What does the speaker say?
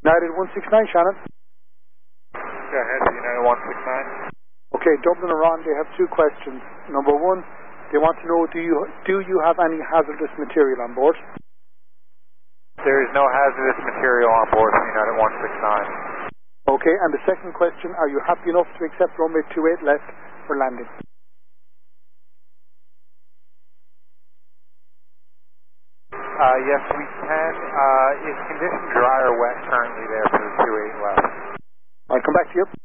United 169, Shannon. Go ahead, United 169. Okay, Dublin Iran, they have two questions. Number one, they want to know, do you have any hazardous material on board? There is no hazardous material on board from United 169. Okay, and the second question, are you happy enough to accept runway 28 left for landing? Yes, we can. Is condition dry or wet currently there for the 28 left? I'll come back to you.